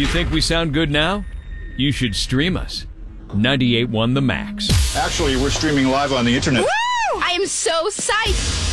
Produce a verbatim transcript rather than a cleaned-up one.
You think we sound good now? You should stream us. ninety-eight point one The Max. Actually, we're streaming live on the internet. Woo! I am so psyched.